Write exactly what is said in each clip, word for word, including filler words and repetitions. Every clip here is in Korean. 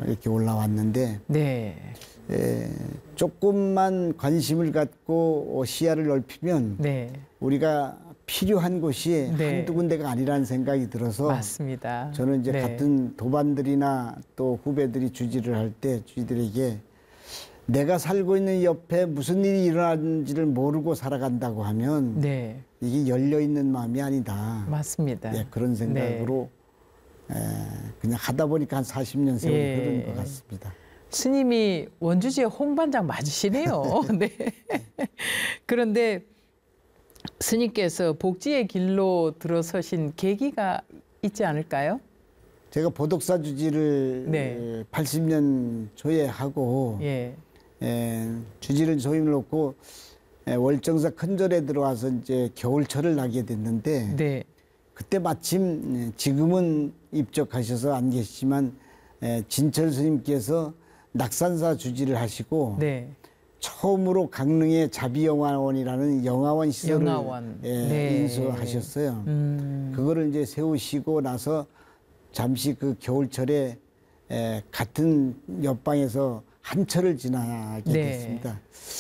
이렇게 올라왔는데 네. 에, 조금만 관심을 갖고 시야를 넓히면 네. 우리가 필요한 곳이 네. 한두 군데가 아니라는 생각이 들어서 맞습니다. 저는 이제 네. 같은 도반들이나 또 후배들이 주지를 할 때 주지들에게 내가 살고 있는 옆에 무슨 일이 일어나는지를 모르고 살아간다고 하면 네. 이게 열려있는 마음이 아니다. 맞습니다. 예, 그런 생각으로 에, 그냥 하다 보니까 한 사십 년 세월이 예. 흐른 것 같습니다. 스님이 원주지의 홍반장 맞으시네요. 네. 그런데 스님께서 복지의 길로 들어서신 계기가 있지 않을까요? 제가 보덕사 주지를 네. 팔십 년 초에 하고 예. 에, 주지를 소임을 놓고 에, 월정사 큰절에 들어와서 이제 겨울철을 나게 됐는데 네. 그때 마침 지금은 입적하셔서 안 계시지만 에, 진철 스님께서 낙산사 주지를 하시고 네. 처음으로 강릉에 자비영화원이라는 영화원 시설을 영화원. 에, 네. 인수하셨어요. 음. 그거를 이제 세우시고 나서 잠시 그 겨울철에 에, 같은 옆방에서 한철을 지나게 네. 됐습니다.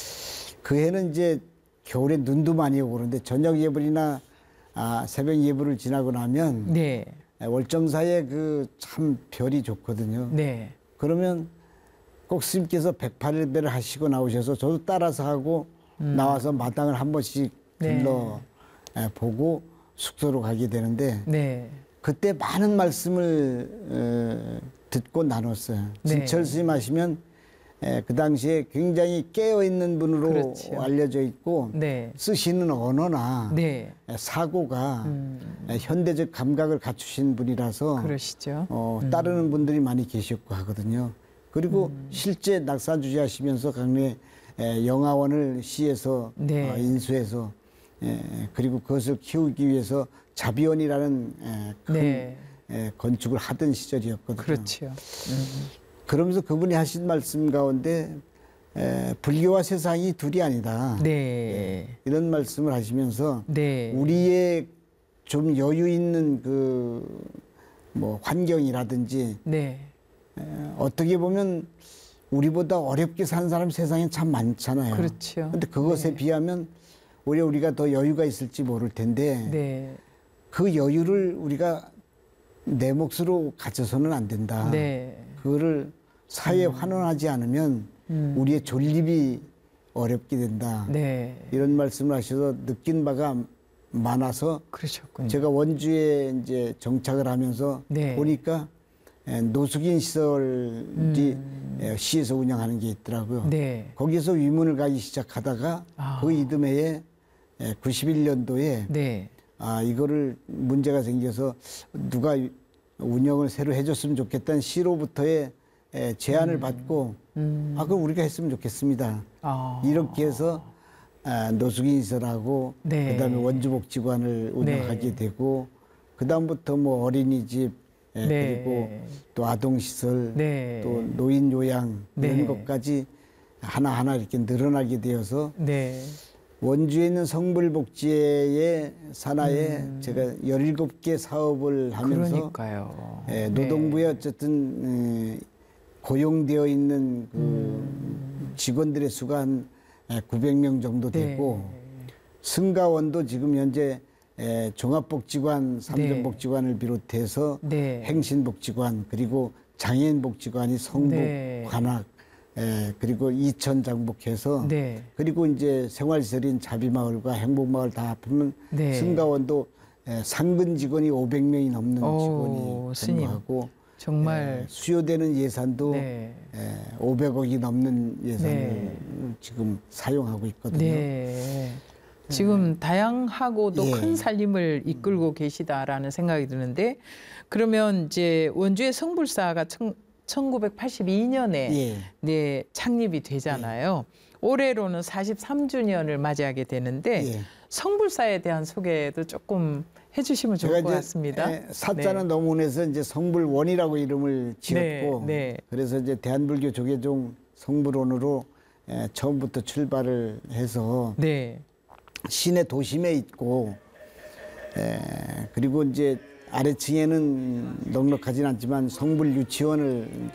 그 해는 이제 겨울에 눈도 많이 오고 그런데 저녁 예불이나 아, 새벽 예불을 지나고 나면 네. 월정사에 그 참 별이 좋거든요. 네. 그러면 꼭 스님께서 백팔 배를 하시고 나오셔서 저도 따라서 하고 음. 나와서 마당을 한 번씩 들러 네. 보고 숙소로 가게 되는데 네. 그때 많은 말씀을 어, 듣고 나눴어요. 네. 진철 스님 하시면 에, 그 당시에 굉장히 깨어있는 분으로 그렇죠. 알려져 있고 네. 쓰시는 언어나 네. 사고가 음. 현대적 감각을 갖추신 분이라서 그러시죠. 어, 음. 따르는 분들이 많이 계셨고 하거든요. 그리고 음. 실제 낙산주지 하시면서 강릉에 에, 영화원을 시에서 네. 어, 인수해서 에, 그리고 그것을 키우기 위해서 자비원이라는 에, 큰 네. 에, 건축을 하던 시절이었거든요. 그렇죠. 음. 그러면서 그분이 하신 말씀 가운데 에, 불교와 세상이 둘이 아니다. 네. 에, 이런 말씀을 하시면서 네. 우리의 좀 여유 있는 그 뭐 환경이라든지 네. 에, 어떻게 보면 우리보다 어렵게 사는 사람 세상에 참 많잖아요. 그렇죠. 근데 그것에 네. 비하면 오히려 우리가 더 여유가 있을지 모를 텐데 네. 그 여유를 우리가 내 몫으로 가져서는 안 된다. 네. 그거를 사회에 음. 환원하지 않으면 음. 우리의 존립이 어렵게 된다. 네. 이런 말씀을 하셔서 느낀 바가 많아서 그러셨군요. 제가 원주에 이제 정착을 하면서 네. 보니까 노숙인 시설이 음. 시에서 운영하는 게 있더라고요. 네. 거기서 위문을 가기 시작하다가 아. 그 이듬해에 구십일 년도에 네. 아 이거를 문제가 생겨서 누가 운영을 새로 해줬으면 좋겠다는 시로부터의 제안을 음. 받고 음. 아 그럼 우리가 했으면 좋겠습니다. 아. 이렇게 해서 아, 노숙인 시설하고 네. 그다음에 원주복지관을 운영하게 네. 되고 그다음부터 뭐 어린이집 네. 그리고 또 아동시설 네. 또 노인 요양 이런 네. 것까지 하나하나 이렇게 늘어나게 되어서 네. 원주에 있는 성불복지의 산하에 음. 제가 열일곱 개 사업을 하면서 예, 노동부에 네. 어쨌든 고용되어 있는 그 음. 직원들의 수가 한 구백 명 정도 되고 네. 승가원도 지금 현재 종합복지관, 삼전복지관을 비롯해서 네. 행신복지관 그리고 장애인복지관이 성북, 네. 관악 에, 그리고 이천 장복해서 네. 그리고 이제 생활시설인 자비마을과 행복마을 다 합하면 네. 승가원도 에, 상근 직원이 오백 명이 넘는 오, 직원이 근무하고 정말 에, 수요되는 예산도 네. 에, 오백억이 넘는 예산을 네. 지금 사용하고 있거든요. 네. 지금 에. 다양하고도 예. 큰 살림을 이끌고 계시다라는 생각이 드는데 그러면 이제 원주의 성불사가 천구백팔십이 년에 예. 네, 창립이 되잖아요. 예. 올해로는 사십삼 주년을 맞이하게 되는데 예. 성불사에 대한 소개도 조금 해주시면 좋을 것 같습니다. 에, 사자는 네. 너무해서 이제 성불원이라고 이름을 지었고 네. 네. 그래서 이제 대한불교 조계종 성불원으로 에, 처음부터 출발을 해서 네. 시내 도심에 있고 에, 그리고 이제 아래층에는 넉넉하진 않지만 성불 유치원을